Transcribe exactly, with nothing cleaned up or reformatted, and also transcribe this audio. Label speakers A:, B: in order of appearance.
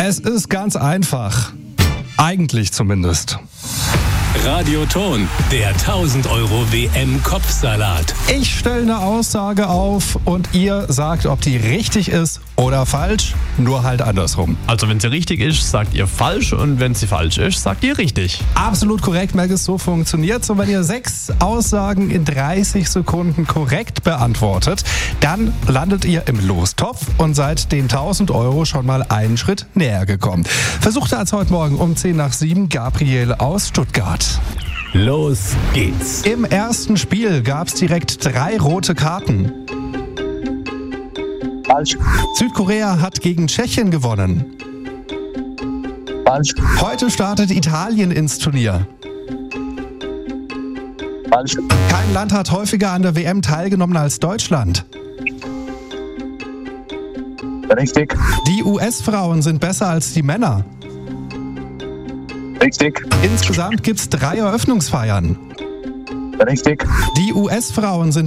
A: Es ist ganz einfach. Eigentlich zumindest.
B: Radioton, der tausend Euro W M-Kopfsalat.
A: Ich stelle eine Aussage auf und ihr sagt, ob die richtig ist oder falsch, nur halt andersrum.
C: Also wenn sie richtig ist, sagt ihr falsch und wenn sie falsch ist, sagt ihr richtig.
A: Absolut korrekt, Maggis, so funktioniert's. Und wenn ihr sechs Aussagen in dreißig Sekunden korrekt beantwortet, dann landet ihr im Lostopf und seid den tausend Euro schon mal einen Schritt näher gekommen. Versuchte als heute Morgen um zehn nach sieben Gabriel aus Stuttgart.
B: Los geht's.
A: Im ersten Spiel gab's direkt drei rote Karten.
D: Falsch.
A: Südkorea hat gegen Tschechien gewonnen.
D: Falsch.
A: Heute startet Italien ins Turnier.
D: Falsch.
A: Kein Land hat häufiger an der W M teilgenommen als Deutschland.
D: Richtig.
A: Die U S-Frauen sind besser als die Männer.
D: Richtig.
A: Insgesamt gibt's drei Eröffnungsfeiern.
D: Richtig.
A: Die U S-Frauen sind